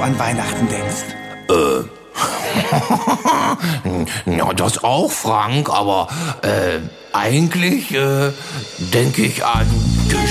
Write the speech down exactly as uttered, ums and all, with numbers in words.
an Weihnachten denkst. Äh. Ja, das auch, Frank, aber äh, eigentlich äh, denke ich an Geschenke.